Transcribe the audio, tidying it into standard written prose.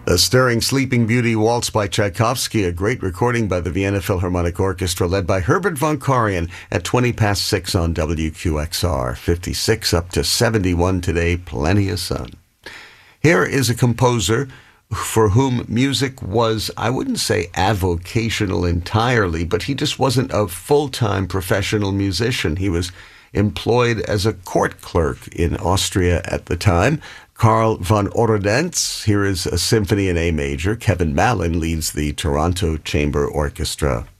The stirring Sleeping Beauty waltz by Tchaikovsky, a great recording by the Vienna Philharmonic Orchestra led by Herbert von Karajan at 20 past 6 on WQXR. 56 up to 71 today, plenty of sun. Here is a composer for whom music was, I wouldn't say avocational entirely, but he just wasn't a full-time professional musician. He was employed as a court clerk in Austria at the time. Karl von Orodenz. Here is a symphony in A major. Kevin Mallin leads the Toronto Chamber Orchestra.